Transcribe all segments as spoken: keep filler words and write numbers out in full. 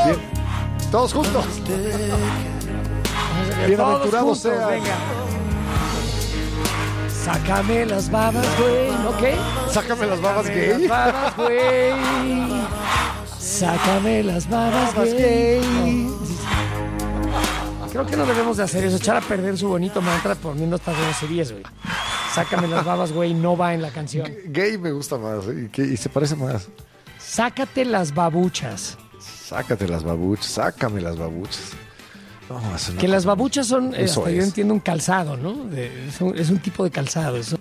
Bien. Todos juntos. Bienaventurados sean. Venga. Sácame las babas, güey. ¿Ok? Sácame las babas Sácame gay. las babas, güey. Sácame las babas, gay. Creo que no debemos de hacer eso, echar a perder su bonito mantra poniendo estas groserías, güey. Sácame las babas, güey, no va en la canción. Gay me gusta más, ¿eh? y, que, y se parece más. Sácate las babuchas. Sácate las babuchas, sácame las babuchas. No, eso no- Que las babuchas son, eh, Eso hasta yo es. entiendo, un calzado, ¿no? De- es, un, es un tipo de calzado, es un,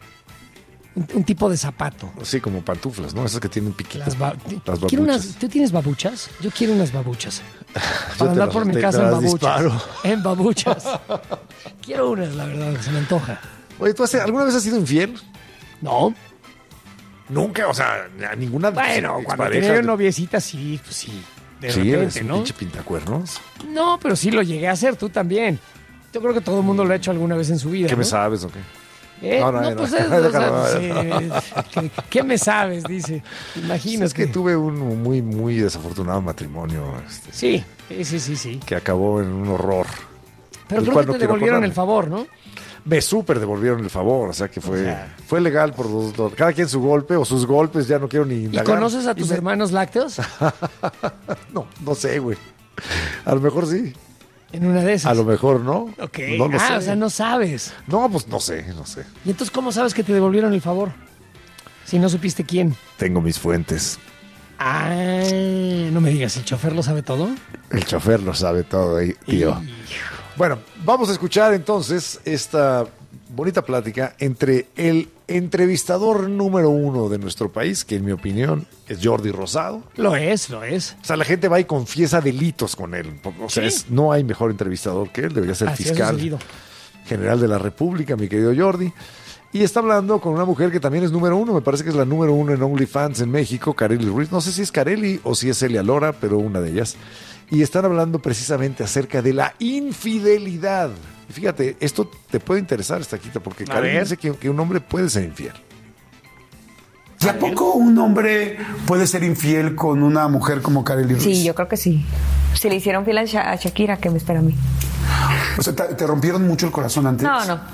un tipo de zapato. Sí, como pantuflas, ¿no? Esas que tienen piquito. Las ba- Las quiero babuchas. unas, ¿tú tienes babuchas? Yo quiero unas babuchas. Yo Para te andar las- por mi te- casa te en las babuchas. disparo. En babuchas. Quiero unas, la verdad, se me antoja. Oye, ¿tú has- alguna vez has sido infiel? No. Nunca, o sea, a ninguna de tus Bueno, cuando exparejas tenía de- noviecita, sí, pues sí. De Sí, eres repente, un ¿no? pinche pintacuernos. No, pero sí lo llegué a hacer, tú también. Yo creo que todo el mundo lo ha hecho alguna vez en su vida. ¿Qué ¿no? me sabes o qué? ¿Eh? No, No, no, no. pues es, Déjalo, o sea, déjalo. sí, ¿qué, qué me sabes? Dice. Imagino Es que tuve un muy, muy desafortunado matrimonio este, Sí, sí, sí, sí, sí. que acabó en un horror. Pero El creo cual que no te quiero devolvieron acordarme. el favor, ¿no? Me súper devolvieron el favor, o sea que fue, O sea. fue legal por los dos. Cada quien su golpe o sus golpes, ya no quiero ni ¿Y indagar. conoces a tus Y me- hermanos lácteos? No, no sé, güey. A lo mejor sí. En una de esas. A lo mejor no. Ok. No lo ah, sé. o sea, no sabes. No, pues no sé, no sé. ¿Y entonces cómo sabes que te devolvieron el favor? Si no supiste quién. Tengo mis fuentes. Ah, no me digas, ¿el chofer lo sabe todo? El chofer lo sabe todo ahí, tío. Hijo. Bueno, vamos a escuchar entonces esta bonita plática entre el entrevistador número uno de nuestro país, que en mi opinión es Jordi Rosado. Lo es, lo es. O sea, la gente va y confiesa delitos con él. O sea, Sí. es- no hay mejor entrevistador que él, debería ser Así ha fiscal sucedido. general de la República, mi querido Jordi. Y está hablando con una mujer que también es número uno, me parece que es la número uno en OnlyFans en México, Kareli Ruiz. No sé si es Kareli o si es Celia Lora, pero una de ellas. Y están hablando precisamente acerca de la infidelidad. Y fíjate, esto te puede interesar, Estaquita, porque A Kareli ver. dice que, que un hombre puede ser infiel. ¿Y a poco un hombre puede ser infiel con una mujer como Kareli Ruiz? Sí, yo creo que sí. Si le hicieron fiel a, Sha- a Shakira, ¿qué me espera a mí? O sea, ¿te, te rompieron mucho el corazón antes? No, no.